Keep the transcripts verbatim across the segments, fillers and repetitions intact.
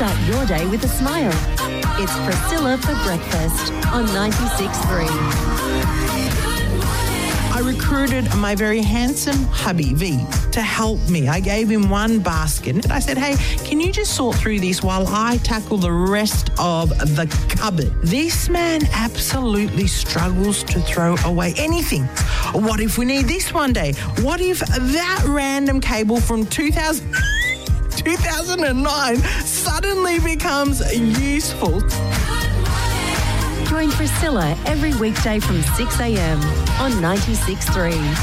Start your day with a smile. It's Priscilla for breakfast on ninety-six point three. I recruited my very handsome hubby, V, to help me. I gave him one basket and I said, hey, can you just sort through this while I tackle the rest of the cupboard? This man absolutely struggles to throw away anything. What if we need this one day? What if that random cable from two thousand, two thousand nine suddenly becomes useful? Join Priscilla every weekday from six a.m. on ninety-six point three.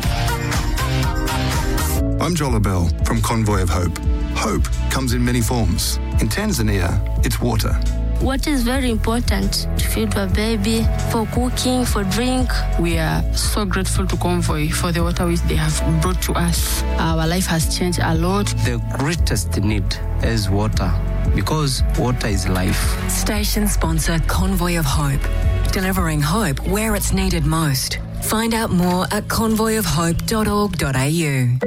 I'm Joel Bell from Convoy of Hope. Hope comes in many forms. In Tanzania, it's water. Water is very important to feed a baby, for cooking, for drink. We are so grateful to Convoy for the water which they have brought to us. Our life has changed a lot. The greatest need is water, because water is life. Station sponsor Convoy of Hope, delivering hope where it's needed most. Find out more at convoy of hope dot org dot a u.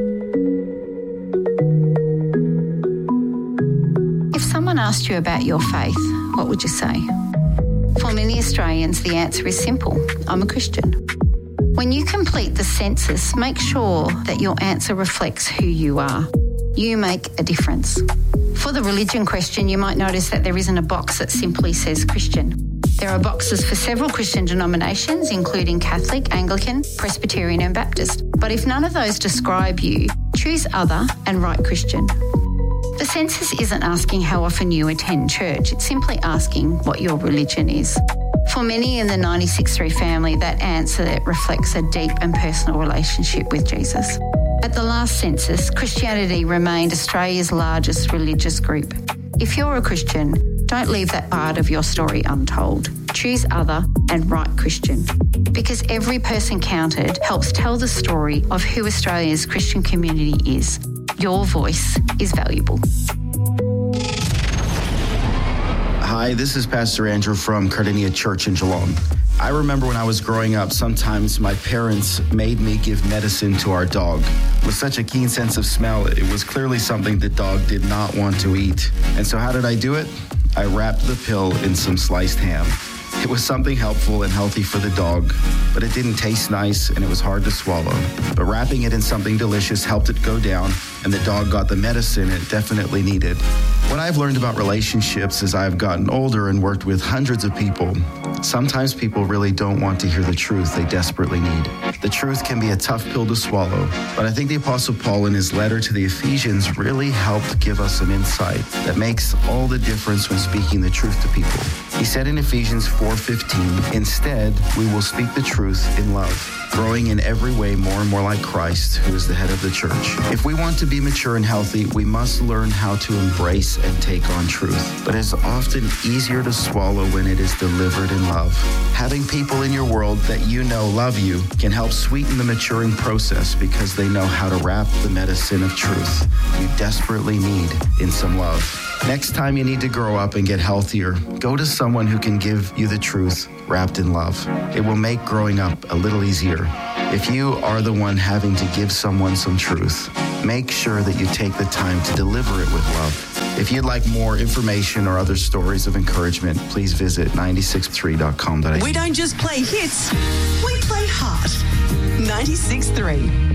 If someone asked you about your faith, what would you say? For many Australians, the answer is simple. I'm a Christian. When you complete the census, make sure that your answer reflects who you are. You make a difference. For the religion question, you might notice that there isn't a box that simply says Christian. There are boxes for several Christian denominations, including Catholic, Anglican, Presbyterian and Baptist. But if none of those describe you, choose other and write Christian. The census isn't asking how often you attend church, it's simply asking what your religion is. For many in the ninety-six point three family, that answer reflects a deep and personal relationship with Jesus. At the last census, Christianity remained Australia's largest religious group. If you're a Christian, don't leave that part of your story untold. Choose other and write Christian. Because every person counted helps tell the story of who Australia's Christian community is. Your voice is valuable. Hi, this is Pastor Andrew from Cardinia Church in Geelong. I remember when I was growing up, sometimes my parents made me give medicine to our dog. With such a keen sense of smell, it was clearly something the dog did not want to eat. And so how did I do it? I wrapped the pill in some sliced ham. It was something helpful and healthy for the dog, but it didn't taste nice and it was hard to swallow. But wrapping it in something delicious helped it go down, and the dog got the medicine it definitely needed. What I've learned about relationships as I've gotten older and worked with hundreds of people, sometimes people really don't want to hear the truth they desperately need. The truth can be a tough pill to swallow, but I think the Apostle Paul in his letter to the Ephesians really helped give us an insight that makes all the difference when speaking the truth to people. He said in Ephesians four fifteen, instead, we will speak the truth in love, growing in every way more and more like Christ, who is the head of the church. If we want to be mature and healthy, we must learn how to embrace and take on truth. But it's often easier to swallow when it is delivered in love. Having people in your world that you know love you can help sweeten the maturing process because they know how to wrap the medicine of truth you desperately need in some love. Next time you need to grow up and get healthier, go to someone who can give you the truth wrapped in love. It will make growing up a little easier. If you are the one having to give someone some truth, make sure that you take the time to deliver it with love. If you'd like more information or other stories of encouragement, please visit nine six three dot com dot a u. We don't just play hits, we play heart. ninety-six point three.